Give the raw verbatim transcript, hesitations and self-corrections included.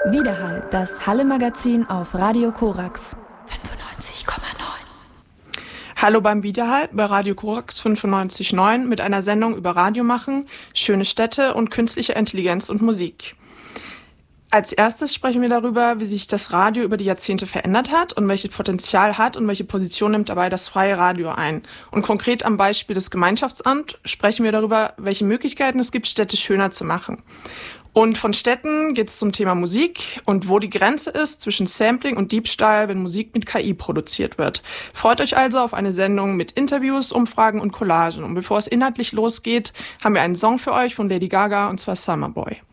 Widerhall, das Halle-Magazin auf Radio Korax fünfundneunzig Komma neun. Hallo beim Widerhall bei Radio Korax fünfundneunzig Komma neun mit einer Sendung über Radiomachen, schöne Städte und künstliche Intelligenz und Musik. Als erstes sprechen wir darüber, wie sich das Radio über die Jahrzehnte verändert hat und welches Potenzial hat und welche Position nimmt dabei das freie Radio ein. Und konkret am Beispiel des Gemeinschaftsamts sprechen wir darüber, welche Möglichkeiten es gibt, Städte schöner zu machen. Und von Städten geht es zum Thema Musik und wo die Grenze ist zwischen Sampling und Diebstahl, wenn Musik mit K I produziert wird. Freut euch also auf eine Sendung mit Interviews, Umfragen und Collagen. Und bevor es inhaltlich losgeht, haben wir einen Song für euch von Lady Gaga, und zwar Summer Boy.